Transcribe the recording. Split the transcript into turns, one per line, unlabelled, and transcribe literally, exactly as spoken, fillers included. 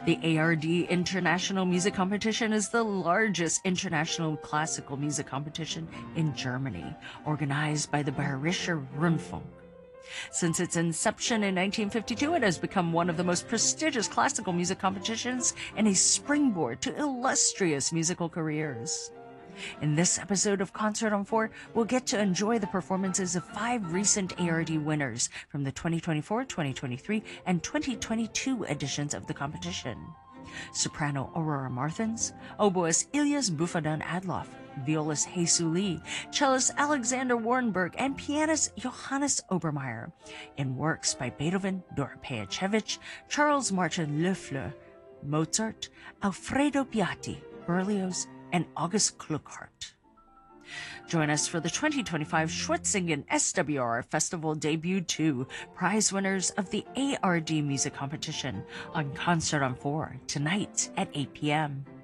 The A R D International Music Competition is the largest international classical music competition in Germany, organized by the Bayerischer Rundfunk. Since its inception in nineteen fifty-two, it has become one of the most prestigious classical music competitions and a springboard to illustrious musical careers. In this episode of Concert on four, we'll get to enjoy the performances of five recent A R D winners from the twenty twenty-four, twenty twenty-three, and twenty twenty-two editions of the competition. Soprano Aurora Martins, oboist Ilyas Bufadan Adloff, violist Haesu Lee, cellist Alexander Warrenberg, and pianist Johannes Obermeier, in works by Beethoven, Dora Pejacevic, Charles Martin Loeffler, Mozart, Alfredo Piatti, Berlioz, and August Kluckhardt. Join us for the twenty twenty-five Schwetzingen S W R Festival Debut two prize winners of the A R D Music Competition on Concert on four tonight at eight p.m.